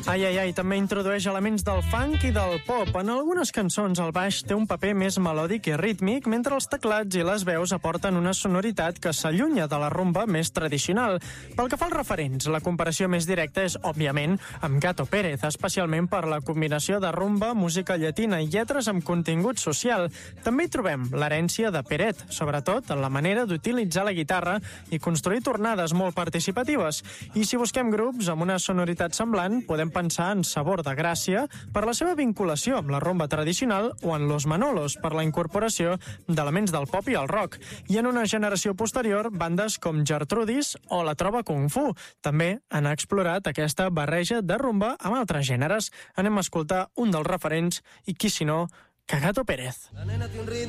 Ai, ai, ai, també introdueix elements del funk i del pop. En algunes cançons el baix té un paper més melòdic i rítmic, mentre els teclats i les veus aporten una sonoritat que s'allunya de la rumba més tradicional. Pel que fa als referents, la comparació més directa és, òbviament, amb Gato Pérez, especialment per la combinació de rumba, música llatina i lletres amb contingut social. També hi trobem l'herència de Peret, sobretot en la manera d'utilitzar la guitarra i construir tornades molt participatives. I si busquem grups amb una sonoritat semblant, podem pensar en Sabor de Gràcia per la seva vinculació amb la rumba tradicional o en Los Manolos per la incorporació d'elements del pop i el rock. I en una generació posterior, bandes com Gertrudis o La Trova Kung Fu també han explorat aquesta barreja de rumba amb altres gèneres. Anem a escoltar un dels referents i qui si no, que Gato Pérez. La nena té un ritme